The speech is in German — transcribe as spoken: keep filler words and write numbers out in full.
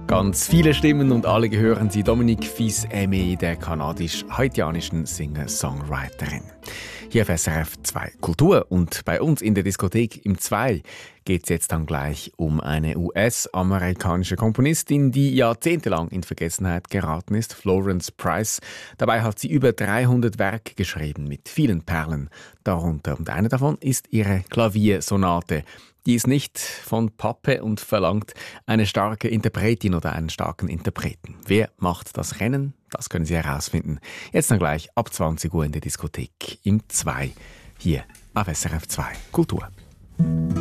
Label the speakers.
Speaker 1: Ganz viele Stimmen und alle gehören sie Dominique Fils-Aimé, der kanadisch-haitianischen Singer-Songwriterin. Hier auf S R F zwei Kultur und bei uns in der Diskothek im zwei geht es jetzt dann gleich um eine U S-amerikanische Komponistin, die jahrzehntelang in Vergessenheit geraten ist, Florence Price. Dabei hat sie über dreihundert Werke geschrieben mit vielen Perlen darunter. Und eine davon ist ihre Klaviersonate. Die ist nicht von Pappe und verlangt eine starke Interpretin oder einen starken Interpreten. Wer macht das Rennen? Das können Sie herausfinden. Jetzt dann gleich ab zwanzig Uhr in der Diskothek im zwei hier auf S R F zwei Kultur.